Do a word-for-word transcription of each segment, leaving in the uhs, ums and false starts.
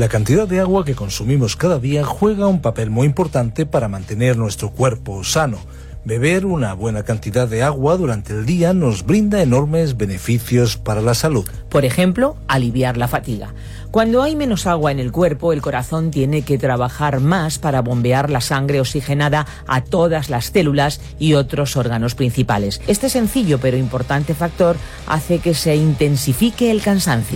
La cantidad de agua que consumimos cada día juega un papel muy importante para mantener nuestro cuerpo sano. Beber una buena cantidad de agua durante el día nos brinda enormes beneficios para la salud. Por ejemplo, aliviar la fatiga. Cuando hay menos agua en el cuerpo, el corazón tiene que trabajar más para bombear la sangre oxigenada a todas las células y otros órganos principales. Este sencillo pero importante factor hace que se intensifique el cansancio.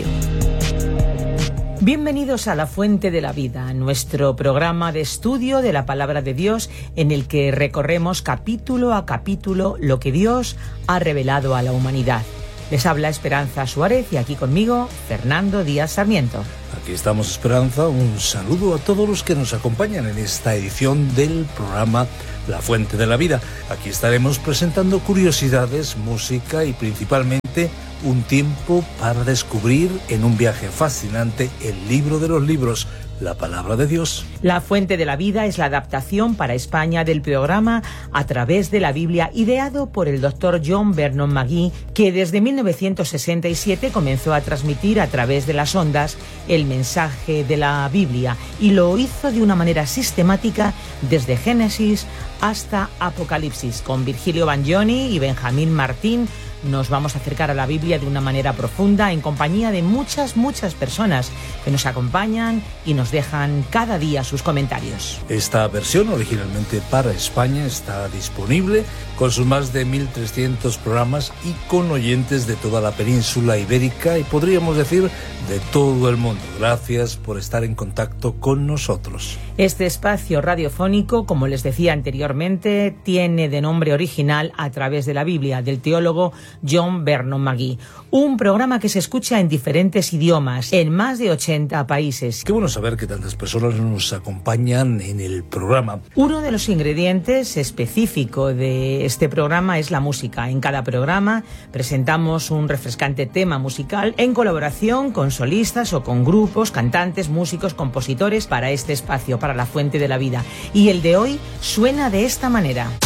Bienvenidos a La Fuente de la Vida, nuestro programa de estudio de la Palabra de Dios en el que recorremos capítulo a capítulo lo que Dios ha revelado a la humanidad. Les habla Esperanza Suárez y aquí conmigo Fernando Díaz Sarmiento. Aquí estamos, Esperanza. Un saludo a todos los que nos acompañan en esta edición del programa La Fuente de la Vida. Aquí estaremos presentando curiosidades, música y principalmente un tiempo para descubrir en un viaje fascinante el libro de los libros, la Palabra de Dios. La Fuente de la Vida es la adaptación para España del programa A través de la Biblia, ideado por el doctor John Vernon McGee, que desde mil novecientos sesenta y siete comenzó a transmitir a través de las ondas el mensaje de la Biblia y lo hizo de una manera sistemática desde Génesis hasta Apocalipsis. Con Virgilio Bagnoni y Benjamín Martín nos vamos a acercar a la Biblia de una manera profunda en compañía de muchas, muchas personas que nos acompañan y nos dejan cada día sus comentarios. Esta versión, originalmente para España, está disponible con sus más de mil trescientos programas y con oyentes de toda la península ibérica y podríamos decir de todo el mundo. Gracias por estar en contacto con nosotros. Este espacio radiofónico, como les decía anteriormente, tiene de nombre original A través de la Biblia, del teólogo John Vernon McGee. Un programa que se escucha en diferentes idiomas, en más de ochenta países. Qué bueno saber que tantas personas nos acompañan en el programa. Uno de los ingredientes específicos de este programa es la música. En cada programa presentamos un refrescante tema musical en colaboración con solistas o con grupos, cantantes, músicos, compositores para este espacio, para La Fuente de la Vida. Y el de hoy suena de esta manera.